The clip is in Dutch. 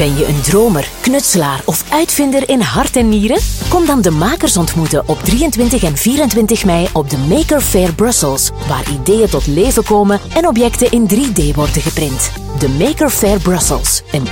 Ben je een dromer, knutselaar of uitvinder in hart en nieren? Kom dan de makers ontmoeten op 23 en 24 mei op de Maker Faire Brussels, waar ideeën tot leven komen en objecten in 3D worden geprint. De Maker Faire Brussels, een